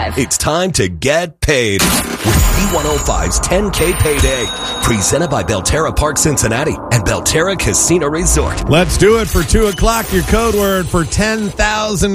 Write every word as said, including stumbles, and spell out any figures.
five. It's time to get paid with B one oh five's ten K Payday. Presented by Belterra Park Cincinnati and Belterra Casino Resort. Let's do it for two o'clock. Your code word for ten thousand